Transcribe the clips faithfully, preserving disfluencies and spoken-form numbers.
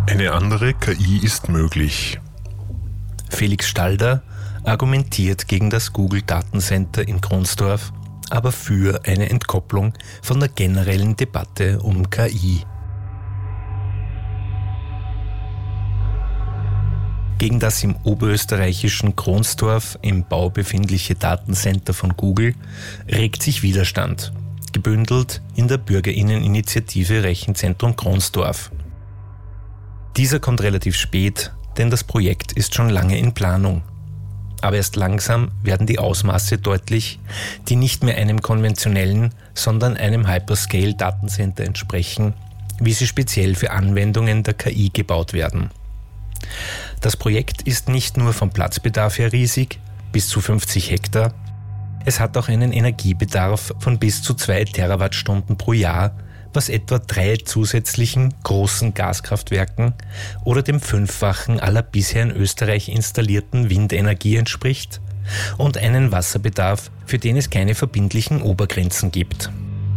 Eine andere K I ist möglich. Felix Stalder argumentiert gegen das Google-Datencenter in Kronsdorf, aber für eine Entkopplung von der generellen Debatte um K I. Gegen das im oberösterreichischen Kronsdorf im Bau befindliche Datencenter von Google regt sich Widerstand, gebündelt in der Bürgerinneninitiative Rechenzentrum Kronsdorf. Dieser kommt relativ spät, denn das Projekt ist schon lange in Planung. Aber erst langsam werden die Ausmaße deutlich, die nicht mehr einem konventionellen, sondern einem Hyperscale-Datencenter entsprechen, wie sie speziell für Anwendungen der K I gebaut werden. Das Projekt ist nicht nur vom Platzbedarf her riesig, bis zu fünfzig Hektar, es hat auch einen Energiebedarf von bis zu zwei Terawattstunden pro Jahr, was etwa drei zusätzlichen großen Gaskraftwerken oder dem Fünffachen aller bisher in Österreich installierten Windenergie entspricht und einen Wasserbedarf, für den es keine verbindlichen Obergrenzen gibt.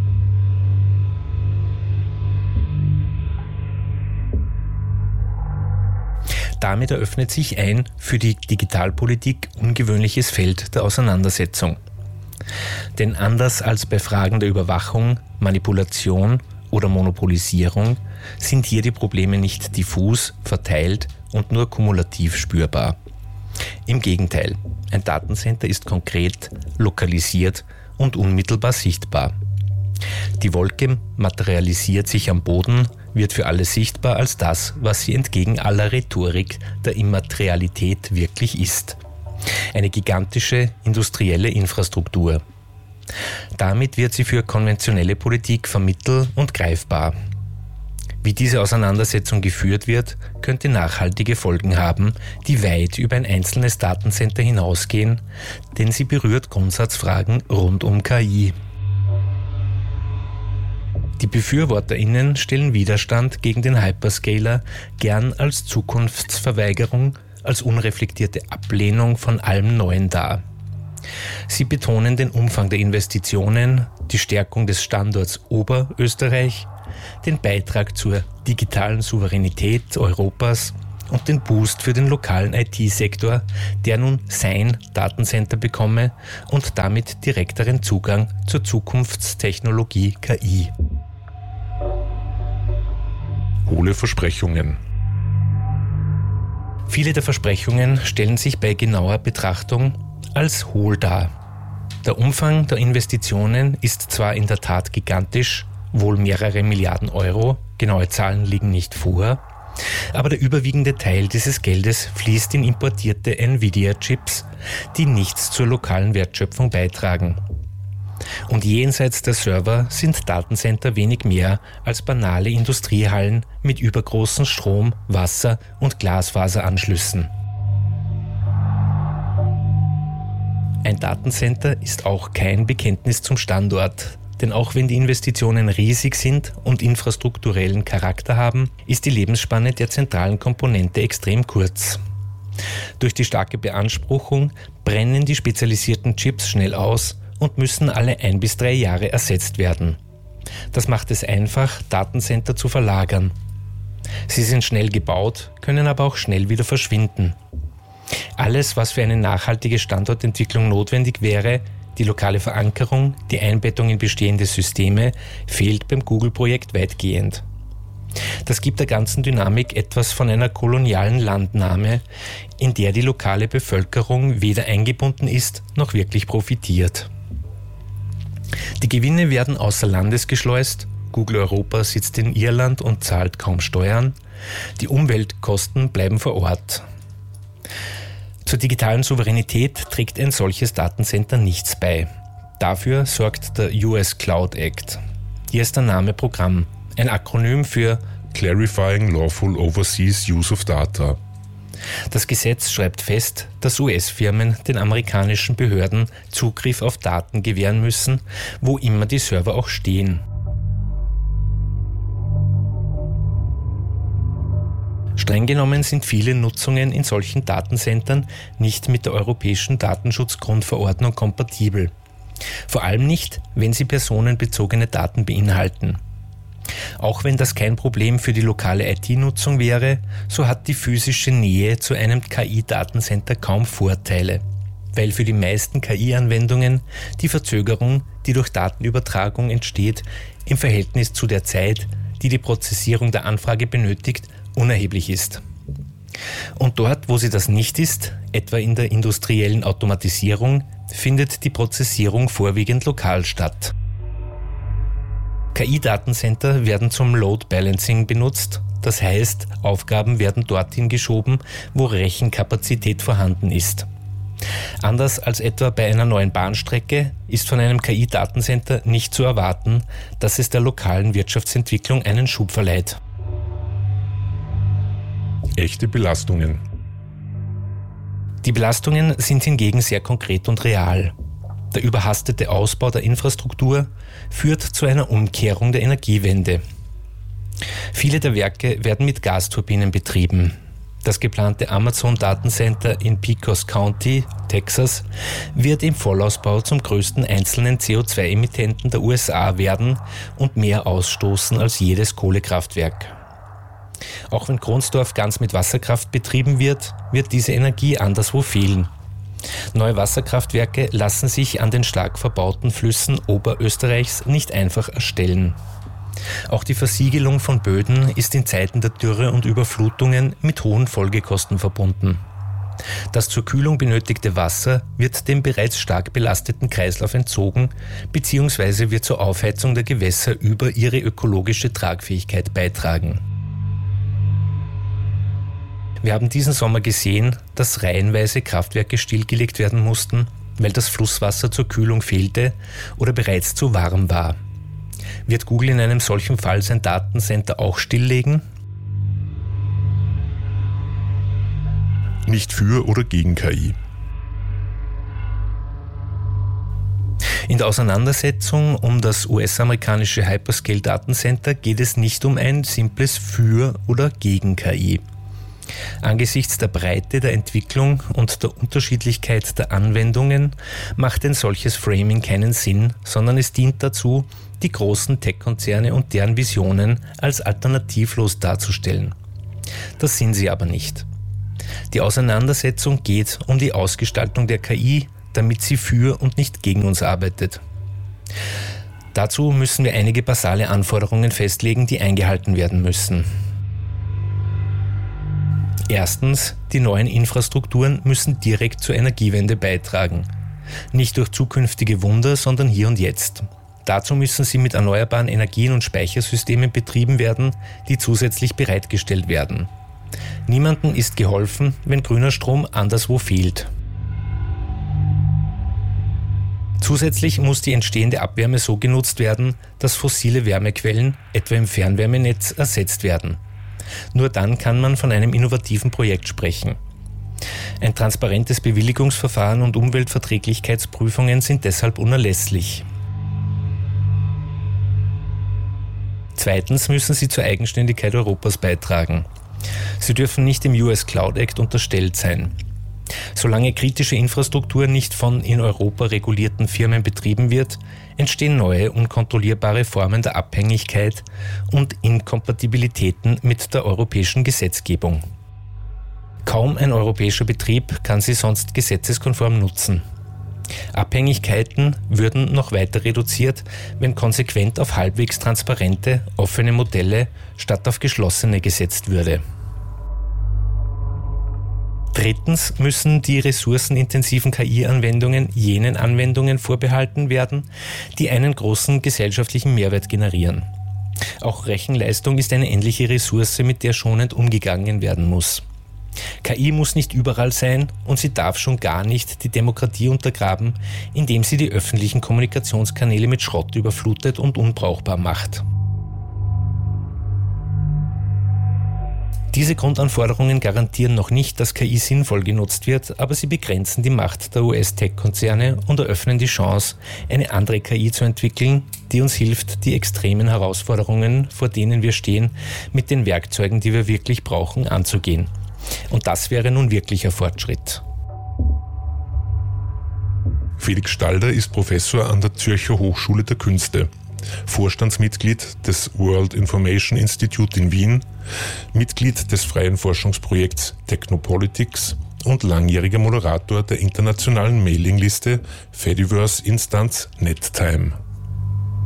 Damit eröffnet sich ein für die Digitalpolitik ungewöhnliches Feld der Auseinandersetzung. Denn anders als bei Fragen der Überwachung, Manipulation oder Monopolisierung sind hier die Probleme nicht diffus, verteilt und nur kumulativ spürbar. Im Gegenteil, ein Datencenter ist konkret, lokalisiert und unmittelbar sichtbar. Die Wolke materialisiert sich am Boden, wird für alle sichtbar als das, was sie entgegen aller Rhetorik der Immaterialität wirklich ist. Eine gigantische industrielle Infrastruktur. Damit wird sie für konventionelle Politik vermittel- und greifbar. Wie diese Auseinandersetzung geführt wird, könnte nachhaltige Folgen haben, die weit über ein einzelnes Datencenter hinausgehen, denn sie berührt Grundsatzfragen rund um K I. Die BefürworterInnen stellen Widerstand gegen den Hyperscaler gern als Zukunftsverweigerung, als unreflektierte Ablehnung von allem Neuen dar. Sie betonen den Umfang der Investitionen, die Stärkung des Standorts Oberösterreich, den Beitrag zur digitalen Souveränität Europas und den Boost für den lokalen I T-Sektor, der nun sein Datencenter bekomme und damit direkteren Zugang zur Zukunftstechnologie K I. Hohle Versprechungen. Viele der Versprechungen stellen sich bei genauer Betrachtung als hohl dar. Der Umfang der Investitionen ist zwar in der Tat gigantisch, wohl mehrere Milliarden Euro, genaue Zahlen liegen nicht vor, aber der überwiegende Teil dieses Geldes fließt in importierte Nvidia-Chips, die nichts zur lokalen Wertschöpfung beitragen. Und jenseits der Server sind Datencenter wenig mehr als banale Industriehallen mit übergroßen Strom-, Wasser- und Glasfaseranschlüssen. Ein Datencenter ist auch kein Bekenntnis zum Standort, denn auch wenn die Investitionen riesig sind und infrastrukturellen Charakter haben, ist die Lebensspanne der zentralen Komponente extrem kurz. Durch die starke Beanspruchung brennen die spezialisierten Chips schnell aus und müssen alle ein bis drei Jahre ersetzt werden. Das macht es einfach, Datencenter zu verlagern. Sie sind schnell gebaut, können aber auch schnell wieder verschwinden. Alles, was für eine nachhaltige Standortentwicklung notwendig wäre, die lokale Verankerung, die Einbettung in bestehende Systeme, fehlt beim Google-Projekt weitgehend. Das gibt der ganzen Dynamik etwas von einer kolonialen Landnahme, in der die lokale Bevölkerung weder eingebunden ist, noch wirklich profitiert. Die Gewinne werden außer Landes geschleust, Google Europa sitzt in Irland und zahlt kaum Steuern, die Umweltkosten bleiben vor Ort. Zur digitalen Souveränität trägt ein solches Datencenter nichts bei. Dafür sorgt der U S Cloud Act. Hier ist der Name Programm, ein Akronym für Clarifying Lawful Overseas Use of Data. Das Gesetz schreibt fest, dass U S-Firmen den amerikanischen Behörden Zugriff auf Daten gewähren müssen, wo immer die Server auch stehen. Streng genommen sind viele Nutzungen in solchen Datencentern nicht mit der Europäischen Datenschutzgrundverordnung kompatibel. Vor allem nicht, wenn sie personenbezogene Daten beinhalten. Auch wenn das kein Problem für die lokale I T-Nutzung wäre, so hat die physische Nähe zu einem K I-Datencenter kaum Vorteile, weil für die meisten K I-Anwendungen die Verzögerung, die durch Datenübertragung entsteht, im Verhältnis zu der Zeit, die die Prozessierung der Anfrage benötigt, unerheblich ist. Und dort, wo sie das nicht ist, etwa in der industriellen Automatisierung, findet die Prozessierung vorwiegend lokal statt. K I-Datencenter werden zum Load Balancing benutzt, das heißt, Aufgaben werden dorthin geschoben, wo Rechenkapazität vorhanden ist. Anders als etwa bei einer neuen Bahnstrecke ist von einem K I-Datencenter nicht zu erwarten, dass es der lokalen Wirtschaftsentwicklung einen Schub verleiht. Echte Belastungen. Die Belastungen sind hingegen sehr konkret und real. Der überhastete Ausbau der Infrastruktur führt zu einer Umkehrung der Energiewende. Viele der Werke werden mit Gasturbinen betrieben. Das geplante Amazon-Datencenter in Pecos County, Texas, wird im Vollausbau zum größten einzelnen C O zwei Emittenten der U S A werden und mehr ausstoßen als jedes Kohlekraftwerk. Auch wenn Kronsdorf ganz mit Wasserkraft betrieben wird, wird diese Energie anderswo fehlen. Neue Wasserkraftwerke lassen sich an den stark verbauten Flüssen Oberösterreichs nicht einfach erstellen. Auch die Versiegelung von Böden ist in Zeiten der Dürre und Überflutungen mit hohen Folgekosten verbunden. Das zur Kühlung benötigte Wasser wird dem bereits stark belasteten Kreislauf entzogen bzw. wird zur Aufheizung der Gewässer über ihre ökologische Tragfähigkeit beitragen. Wir haben diesen Sommer gesehen, dass reihenweise Kraftwerke stillgelegt werden mussten, weil das Flusswasser zur Kühlung fehlte oder bereits zu warm war. Wird Google in einem solchen Fall sein Datencenter auch stilllegen? Nicht für oder gegen K I. In der Auseinandersetzung um das U S-amerikanische Hyperscale-Datencenter geht es nicht um ein simples Für oder gegen K I. Angesichts der Breite der Entwicklung und der Unterschiedlichkeit der Anwendungen macht ein solches Framing keinen Sinn, sondern es dient dazu, die großen Tech-Konzerne und deren Visionen als alternativlos darzustellen. Das sind sie aber nicht. Die Auseinandersetzung geht um die Ausgestaltung der K I, damit sie für und nicht gegen uns arbeitet. Dazu müssen wir einige basale Anforderungen festlegen, die eingehalten werden müssen. Erstens, die neuen Infrastrukturen müssen direkt zur Energiewende beitragen. Nicht durch zukünftige Wunder, sondern hier und jetzt. Dazu müssen sie mit erneuerbaren Energien und Speichersystemen betrieben werden, die zusätzlich bereitgestellt werden. Niemandem ist geholfen, wenn grüner Strom anderswo fehlt. Zusätzlich muss die entstehende Abwärme so genutzt werden, dass fossile Wärmequellen, etwa im Fernwärmenetz, ersetzt werden. Nur dann kann man von einem innovativen Projekt sprechen. Ein transparentes Bewilligungsverfahren und Umweltverträglichkeitsprüfungen sind deshalb unerlässlich. Zweitens müssen sie zur Eigenständigkeit Europas beitragen. Sie dürfen nicht dem U S Cloud Act unterstellt sein. Solange kritische Infrastruktur nicht von in Europa regulierten Firmen betrieben wird, entstehen neue, unkontrollierbare Formen der Abhängigkeit und Inkompatibilitäten mit der europäischen Gesetzgebung. Kaum ein europäischer Betrieb kann sie sonst gesetzeskonform nutzen. Abhängigkeiten würden noch weiter reduziert, wenn konsequent auf halbwegs transparente, offene Modelle statt auf geschlossene gesetzt würde. Drittens müssen die ressourcenintensiven K I-Anwendungen jenen Anwendungen vorbehalten werden, die einen großen gesellschaftlichen Mehrwert generieren. Auch Rechenleistung ist eine ähnliche Ressource, mit der schonend umgegangen werden muss. K I muss nicht überall sein und sie darf schon gar nicht die Demokratie untergraben, indem sie die öffentlichen Kommunikationskanäle mit Schrott überflutet und unbrauchbar macht. Diese Grundanforderungen garantieren noch nicht, dass K I sinnvoll genutzt wird, aber sie begrenzen die Macht der U S-Tech-Konzerne und eröffnen die Chance, eine andere K I zu entwickeln, die uns hilft, die extremen Herausforderungen, vor denen wir stehen, mit den Werkzeugen, die wir wirklich brauchen, anzugehen. Und das wäre nun wirklicher Fortschritt. Felix Stalder ist Professor an der Zürcher Hochschule der Künste. Vorstandsmitglied des World Information Institute in Wien, Mitglied des freien Forschungsprojekts Technopolitics und langjähriger Moderator der internationalen Mailingliste Fediverse-Instanz NetTime.